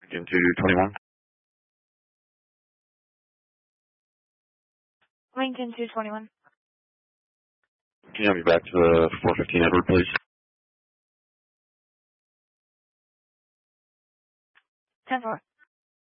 Into 21. Lincoln 221. Can you have me back to the 415 Edward, please? 10-4.